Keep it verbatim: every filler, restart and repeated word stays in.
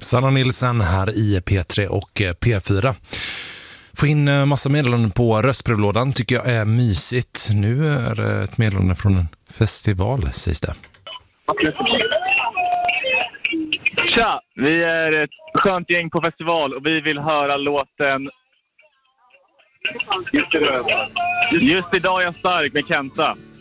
Sanna Nilsen här i P tre och P fyra. Få in massa meddelanden på röstbrevlådan tycker jag är mysigt. Nu är det ett meddelande från en festival, sägs det. Tja, vi är ett skönt gäng på festival och vi vill höra låten Just idag är jag stark med Kenta.